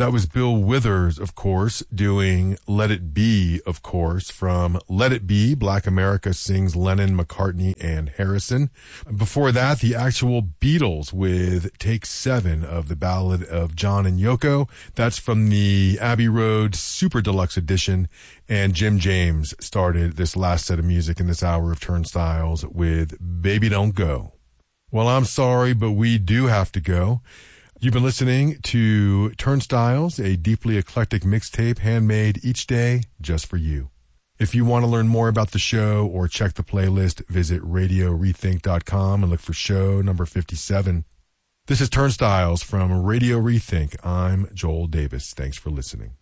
That was Bill Withers, of course, doing Let It Be, of course, from Let It Be, Black America Sings Lennon, McCartney, and Harrison. Before that, the actual Beatles with Take 7 of the Ballad of John and Yoko. That's from the Abbey Road Super Deluxe Edition. And Jim James started this last set of music in this hour of Turnstiles with Baby Don't Go. Well, I'm sorry, but we do have to go. You've been listening to Turnstiles, a deeply eclectic mixtape handmade each day just for you. If you want to learn more about the show or check the playlist, visit RadioRethink.com and look for show number 57. This is Turnstiles from Radio Rethink. I'm Joel Davis. Thanks for listening.